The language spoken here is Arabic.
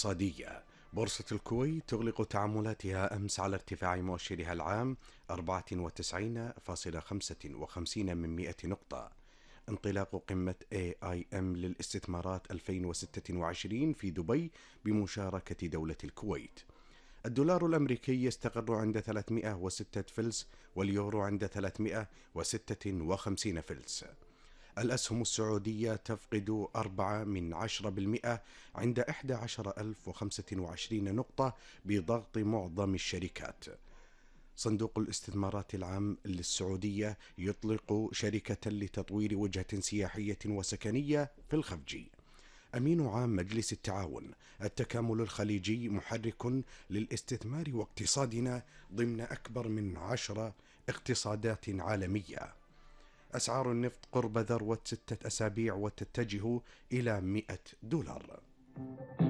الاقتصادية. بورصة الكويت تغلق تعاملاتها أمس على ارتفاع مؤشرها العام 94.55 نقطة. انطلاق قمة AIM للاستثمارات 2026 في دبي بمشاركة دولة الكويت. الدولار الأمريكي يستقر عند 306 فلس، واليورو عند 356 فلس. الأسهم السعودية تفقد 4% عند 11,025 نقطة بضغط معظم الشركات. صندوق الاستثمارات العام للسعودية يطلق شركة لتطوير وجهة سياحية وسكنية في الخفجي. أمين عام مجلس التعاون: التكامل الخليجي محرك للاستثمار واقتصادنا ضمن أكبر من 10 اقتصادات عالمية. أسعار النفط قرب ذروة 6 أسابيع وتتجه إلى $100.